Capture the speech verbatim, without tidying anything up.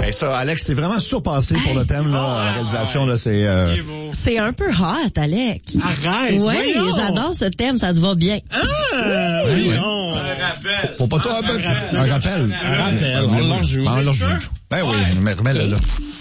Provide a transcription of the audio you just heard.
Ben ça, Alex, c'est vraiment surpassé pour le thème, là, la réalisation, là, c'est... Euh... C'est un peu hot, Alex. Arrête! Oui, j'adore ce thème, ça te va bien. Ah! Oui, oui. Non! Un rappel. Faut, faut pas toi, un, un rappel. Un rappel, on leur joue. On leur joue. Ben oui, mais remets-le là.